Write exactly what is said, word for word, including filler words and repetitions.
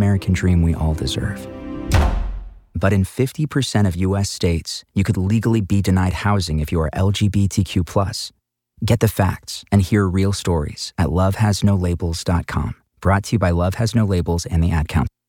American dream we all deserve. But in fifty percent of U S states, you could legally be denied housing if you are L G B T Q plus. Get the facts and hear real stories at love has no labels dot com. Brought to you by Love Has No Labels and the Ad Council.